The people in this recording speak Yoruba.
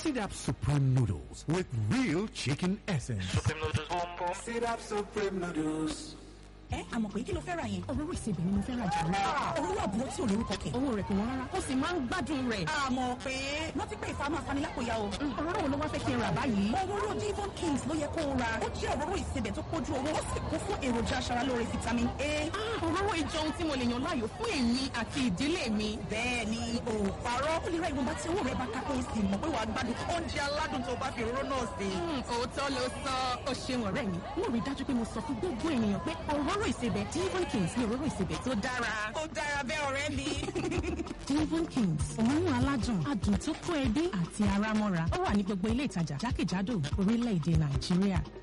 Sit Up Supreme Noodles with real chicken essence. Supreme Noodles Boom Boom. Sit Up Supreme Noodles. Àmọ̀ pé kí ló fẹ́ ra yẹn? Òróró ìsebẹ̀ ni mo fẹ́ ra jù lọ. Òróró àbúrò tí ò lórúkọ kẹ̀. Owó rẹ̀ kò wọ́n rárá. Ó sì máa ń gbádùn rẹ̀. Àmọ̀ pé wọ́n ti pé ìfàmù afanilákòyà o. Òróró wo ló wá fẹ́ kí n rà báyìí? Òróró Devon Kings ló yẹ kó o ra. Ó jẹ́ òróró ìsebẹ̀ tó pójú owó. Ó sì kún fún èròjà aṣaralóore vitamin A. Òróró ìjọ ohun tí mo lè yàn láàyò fún èmi àti ìdílé mi. Bẹ́ẹ̀ ni ò parọ́. Ó lè ra ìwọ̀nba tí owó rẹ̀ bá ká kó o sì mọ̀ pé wàá gbádùn oúnjẹ aládùn tó bá fi òróró náà sè. Òótọ́ ló sọ. Ó ṣeun ọ̀rẹ́ mi. Mo rí dájú pé mo sọ fún gbogbo ènìyàn pé òróró ìsebẹ̀ Devon Kings ní òróró ìsebẹ̀ tó dára. Ó dára bẹ́ẹ̀ ọ̀rẹ́ mi. Devon Kings, òórùn aládùn, adùn tó kó ẹbí àti ara mọ́ra. Ó wà ní gbogbo ilé ìtajà jákèjádò orílẹ̀-èdè Nàìjíríà.